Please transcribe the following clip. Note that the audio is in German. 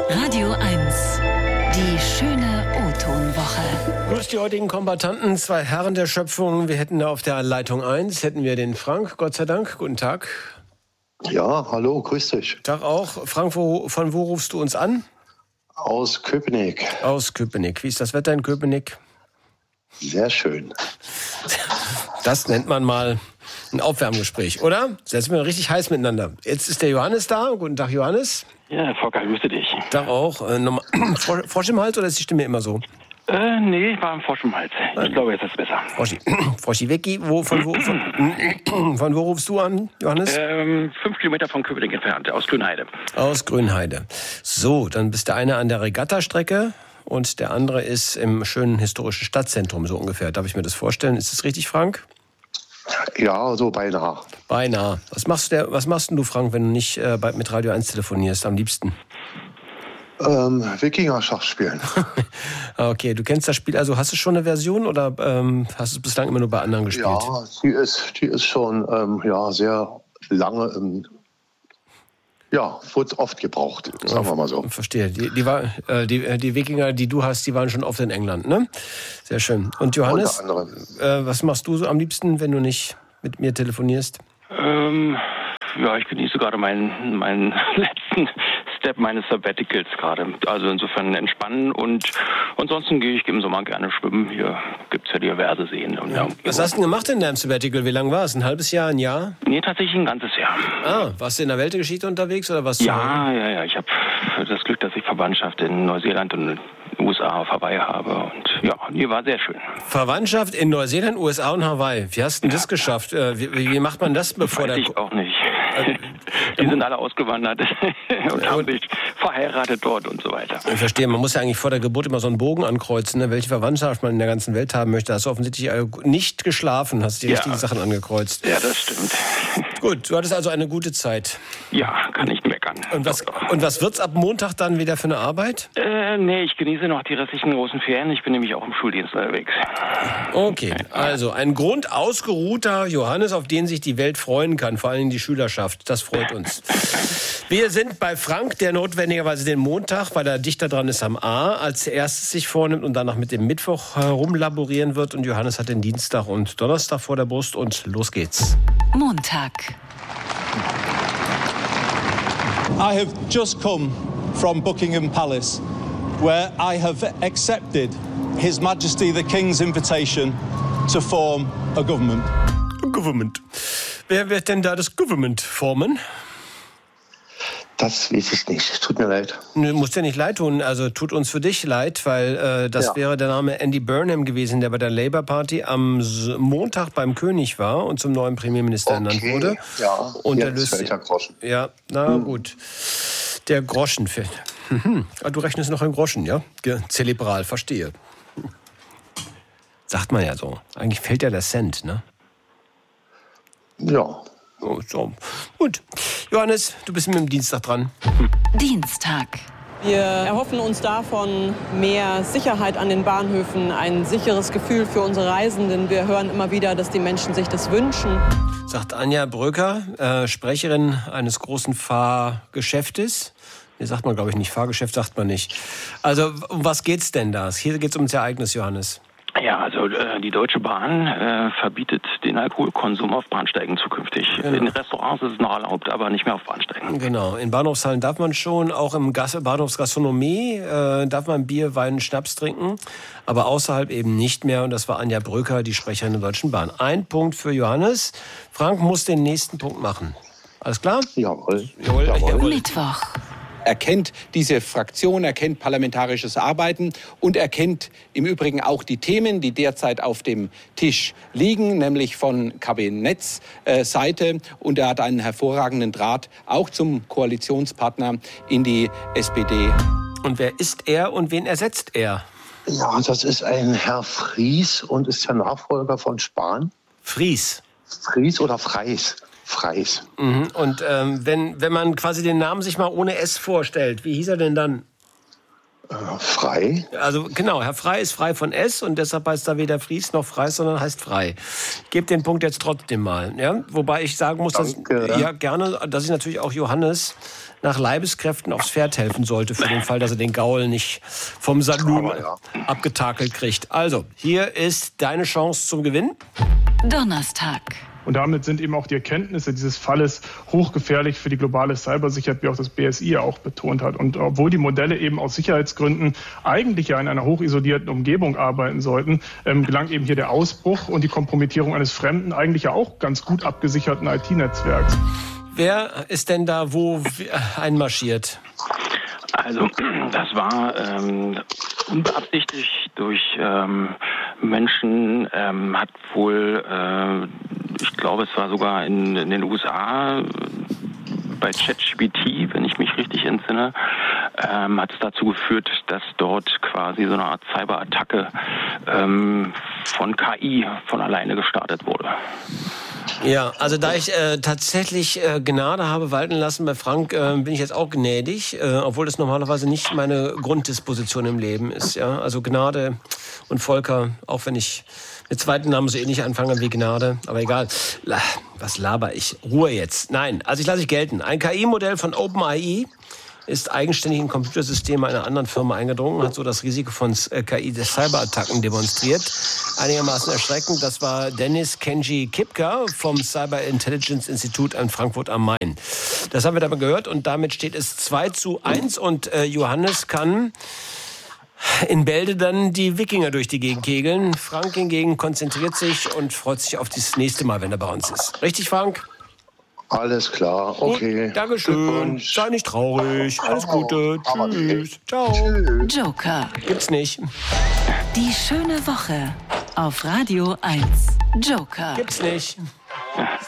Radio 1, die schöne O-Ton-Woche. Grüß die heutigen Kombattanten, zwei Herren der Schöpfung. Wir hätten da auf der Leitung 1, hätten wir den Frank, Gott sei Dank. Guten Tag. Ja, hallo, grüß dich. Tag auch. Frank, von wo rufst du uns an? Aus Köpenick. Aus Köpenick. Wie ist das Wetter in Köpenick? Sehr schön. Das nennt man mal ein Aufwärmgespräch, oder? Jetzt sind wir richtig heiß miteinander. Jetzt ist der Johannes da. Guten Tag, Johannes. Ja, Herr Fokker, grüße dich. Tag auch. Frosch im Hals oder ist die Stimme immer so? Nee, war ein Frosch im Hals. Ich glaube, jetzt ist es besser. Froschi Wecki, von wo rufst du an, Johannes? 5 Kilometer von Köpenick entfernt, aus Grünheide. Aus Grünheide. So, dann bist der eine an der Regattastrecke und der andere ist im schönen historischen Stadtzentrum, so ungefähr. Darf ich mir das vorstellen? Ist das richtig, Frank? Ja, so beinahe. Beinahe. Was machst denn du, Frank, wenn du nicht mit Radio 1 telefonierst, am liebsten? Wikinger-Schach spielen. Okay, du kennst das Spiel, also hast du schon eine Version oder hast du es bislang immer nur bei anderen gespielt? Ja, die ist schon sehr lange, wurde oft gebraucht, sagen wir mal so. Verstehe. Die Wikinger, die du hast, die waren schon oft in England, ne? Sehr schön. Und Johannes, was machst du so am liebsten, wenn du nicht mit mir telefonierst? Ich genieße gerade meinen letzten Step meines Sabbaticals gerade. Also insofern entspannen und ansonsten gehe ich im Sommer gerne schwimmen. Hier gibt es ja diverse Seen. Was hast du denn gemacht in deinem Sabbatical? Wie lange war es? Ein halbes Jahr, ein Jahr? Nee, tatsächlich ein ganzes Jahr. Ah, warst du in der Weltgeschichte unterwegs oder was? Ja. Ich habe das Glück, dass ich Verwandtschaft in Neuseeland und den USA auf Hawaii habe. Und war sehr schön. Verwandtschaft in Neuseeland, USA und Hawaii. Wie hast du denn das geschafft? Wie macht man das bevor Weiß ich auch nicht. Die sind alle ausgewandert und haben sich verheiratet dort und so weiter. Ich verstehe, man muss ja eigentlich vor der Geburt immer so einen Bogen ankreuzen, ne? Welche Verwandtschaft man in der ganzen Welt haben möchte. Hast du offensichtlich nicht geschlafen, hast die richtigen Sachen angekreuzt. Ja, das stimmt. Gut, du hattest also eine gute Zeit. Ja, kann nicht meckern. Und was wird's ab Montag dann wieder für eine Arbeit? Nee, ich genieße noch die restlichen großen Ferien. Ich bin nämlich auch im Schuldienst unterwegs. Okay, also ein grundausgeruhter Johannes, auf den sich die Welt freuen kann, vor allem die Schülerschaft. Das freut uns. Wir sind bei Frank, der notwendigerweise den Montag, weil er dichter dran ist am A, als erstes sich vornimmt und danach mit dem Mittwoch herumlaborieren wird. Und Johannes hat den Dienstag und Donnerstag vor der Brust und los geht's. Montag. I have just come from Buckingham Palace, where I have accepted His Majesty the King's invitation to form a government. Government. Wer wird denn da das Government formen? Das weiß ich nicht. Tut mir leid. Du musst ja nicht leid tun. Also tut uns für dich leid, weil das wäre der Name Andy Burnham gewesen, der bei der Labour Party am Montag beim König war und zum neuen Premierminister ernannt wurde. Ja, und jetzt fällt der Groschen. Ja, na gut. Der Groschen fällt. Du rechnest noch in Groschen, ja? Zelebral, verstehe. Sagt man ja so. Eigentlich fällt ja der Cent, ne? Ja. So. Gut. Johannes, du bist mit dem Dienstag dran. Dienstag. Wir erhoffen uns davon mehr Sicherheit an den Bahnhöfen, ein sicheres Gefühl für unsere Reisenden. Wir hören immer wieder, dass die Menschen sich das wünschen. Sagt Anja Bröker, Sprecherin eines großen Fahrgeschäftes. Hier sagt man, glaube ich, nicht. Fahrgeschäft sagt man nicht. Also, um was geht's denn da? Hier geht's ums Ereignis, Johannes. Ja, also die Deutsche Bahn verbietet den Alkoholkonsum auf Bahnsteigen zukünftig. Genau. In Restaurants ist es noch erlaubt, aber nicht mehr auf Bahnsteigen. Genau, in Bahnhofshallen darf man schon, auch im Bahnhofsgastronomie darf man Bier, Wein, Schnaps trinken, aber außerhalb eben nicht mehr. Und das war Anja Bröker, die Sprecherin der Deutschen Bahn. Ein Punkt für Johannes. Frank muss den nächsten Punkt machen. Alles klar? Jawohl. Mittwoch. Er kennt diese Fraktion, er kennt parlamentarisches Arbeiten und er kennt im Übrigen auch die Themen, die derzeit auf dem Tisch liegen, nämlich von Kabinettsseite. Und er hat einen hervorragenden Draht auch zum Koalitionspartner in die SPD. Und wer ist er und wen ersetzt er? Ja, das ist ein Herr Fries und ist der Nachfolger von Spahn. Fries oder Freis? Freis. Und wenn man quasi den Namen sich mal ohne S vorstellt, wie hieß er denn dann? Frei? Also genau, Herr Frei ist frei von S und deshalb heißt da weder Fries noch Frei, sondern heißt Frei. Ich gebe den Punkt jetzt trotzdem mal. Ja? Wobei ich sagen muss, dass ich natürlich auch Johannes nach Leibeskräften aufs Pferd helfen sollte, für den Fall, dass er den Gaul nicht vom Saloon abgetakelt kriegt. Also, hier ist deine Chance zum Gewinn. Donnerstag. Und damit sind eben auch die Erkenntnisse dieses Falles hochgefährlich für die globale Cybersicherheit, wie auch das BSI ja auch betont hat. Und obwohl die Modelle eben aus Sicherheitsgründen eigentlich ja in einer hochisolierten Umgebung arbeiten sollten, gelang eben hier der Ausbruch und die Kompromittierung eines fremden, eigentlich ja auch ganz gut abgesicherten IT-Netzwerks. Wer ist denn da wo einmarschiert? Also das war unbeabsichtigt durch Menschen, hat wohl, ich glaube es war sogar in den USA, bei ChatGPT, wenn ich mich richtig entsinne, hat es dazu geführt, dass dort quasi so eine Art Cyberattacke von KI von alleine gestartet wurde. Ja, also da ich tatsächlich Gnade habe walten lassen bei Frank, bin ich jetzt auch gnädig, obwohl das normalerweise nicht meine Grunddisposition im Leben ist. Ja, also Gnade und Volker, auch wenn ich mit zweiten Namen so ähnlich anfange wie Gnade, aber egal. Was laber ich? Ruhe jetzt. Nein, also ich lasse ich gelten. Ein KI-Modell von OpenAI ist eigenständig in Computersysteme einer anderen Firma eingedrungen, hat so das Risiko von KI-Cyberattacken demonstriert. Einigermaßen erschreckend, das war Dennis Kenji Kipka vom Cyber Intelligence Institute in Frankfurt am Main. Das haben wir dabei gehört und damit steht es 2:1 und Johannes kann in Bälde dann die Wikinger durch die Gegend kegeln. Frank hingegen konzentriert sich und freut sich auf das nächste Mal, wenn er bei uns ist. Richtig, Frank? Alles klar, okay. Gut, Dankeschön. Sei nicht traurig. Alles Gute. Tschüss. Ciao. Joker. Gibt's nicht. Die schöne Woche auf Radio 1. Joker. Gibt's nicht.